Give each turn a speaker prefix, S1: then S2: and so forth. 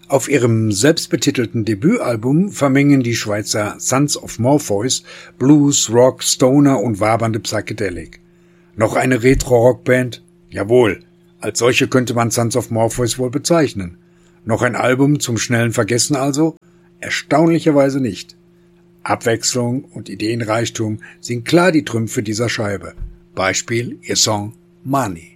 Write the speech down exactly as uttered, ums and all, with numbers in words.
S1: Auf ihrem selbstbetitelten Debütalbum vermengen die Schweizer Sons of Morpheus Blues, Rock, Stoner und wabernde Psychedelic. Noch eine Retro-Rockband? Jawohl, als solche könnte man Sons of Morpheus wohl bezeichnen. Noch ein Album zum schnellen Vergessen also? Erstaunlicherweise nicht. Abwechslung und Ideenreichtum sind klar die Trümpfe dieser Scheibe. Beispiel ihr Song Money.